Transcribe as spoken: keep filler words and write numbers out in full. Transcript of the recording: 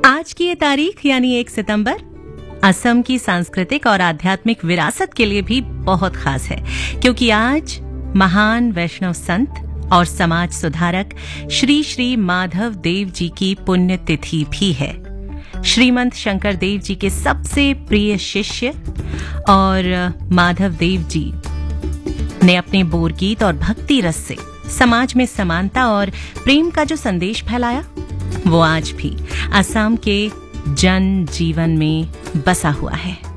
आज की ये तारीख यानी एक सितंबर असम की सांस्कृतिक और आध्यात्मिक विरासत के लिए भी बहुत खास है, क्योंकि आज महान वैष्णव संत और समाज सुधारक श्री श्री माधव देव जी की पुण्यतिथि भी है। श्रीमंत शंकर देव जी के सबसे प्रिय शिष्य और माधव देव जी ने अपने बोरगीत और भक्ति रस से समाज में समानता और प्रेम का जो संदेश फैलाया, वो आज भी असम के जन जीवन में बसा हुआ है।